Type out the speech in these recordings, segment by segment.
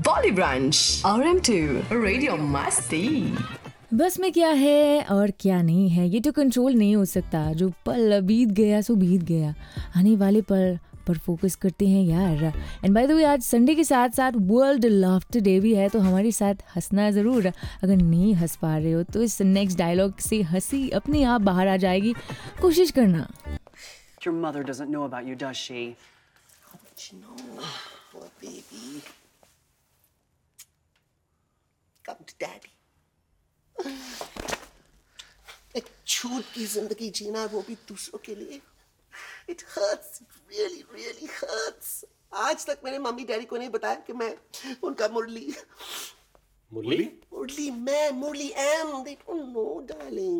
बॉली branch RM2 radio मस्ती। बस में क्या है और क्या नहीं है ये तो कंट्रोल नहीं हो सकता। जो पल बीत गया सो बीत गया, आने वाले पल पर फोकस करते हैं यार। एंड बाय द वे आज संडे के साथ साथ वर्ल्ड लाफ्टर डे भी है, तो हमारे साथ हंसना ज़रूर। अगर नहीं हंस पा रहे हो तो इस नेक्स्ट डायलॉग से हंसी अपने आप बाहर आ जाएगी, कोशिश करना। Your mother doesn't know about you, does she? How would she know? Poor baby. Come to daddy. एक छूट की जिंदगी जीना, वो भी दूसरों के लिए। It hurts. It really, really hurts. आज तक मैंने मम्मी डैडी को नहीं बताया कि मैं उनका मुरली M. They don't know, darling.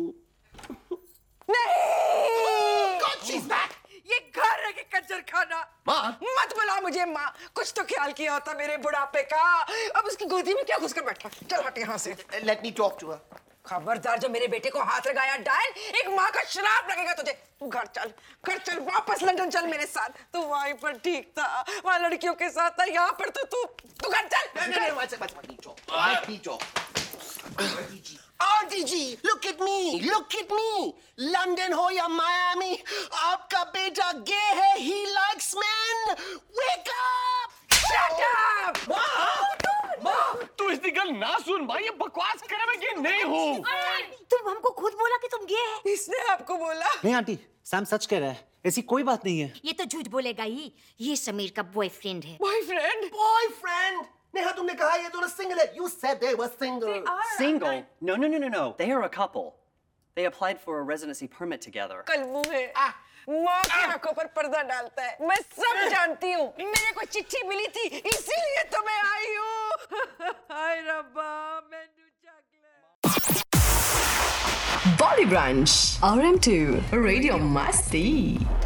नहीं! God, she's back. ये घर है कि कंजर खाना? माँ? मत बुला मुझे माँ। कुछ तो ख्याल किया होता मेरे बुढ़ापे का। अब उसकी गोदी में क्या घुसकर बैठा? चल हट यहाँ से। Let me talk to her. खबरदार, जो मेरे बेटे को हाथ लगाया डायल, एक माँ का श्राप लगेगा तुझे। तू घर चल, वापस लंदन चल मेरे साथ। तू वहीं पर ठीक था, वहाँ लड़कियों के साथ था, यहाँ पर तू घर चल। नहीं, let me talk. RDG, look at me. London हो या Miami, आपका बेटा गे है, he likes men. Wake up! Shut up! माँ, तू इसकी गल ना सुन भाई, ये बकवास करे मैं कि नहीं हूँ। तुम हमको खुद बोला कि तुम गे है। इसने आपको बोला? नहीं आंटी, सैम सच कह रहा है, ऐसी कोई बात नहीं है। ये तो झूठ बोलेगा ही। ये समीर का बॉयफ्रेंड है। बॉयफ्रेंड? नेहा, तुमुने कहा ये दोनों सिंगल है. You said they were single. Single? No. They are a couple. They applied for a residency permit together. कलमू है। माँ की आंखों पर पर्दा डालता है। मैं सब जानती हूँ। मेरे को चिट्ठी मिली थी, इसीलिए तो मैं आई हूँ। हाय रब्बा, मैं बॉली ब्रांच RM2 रेडियो मस्ती।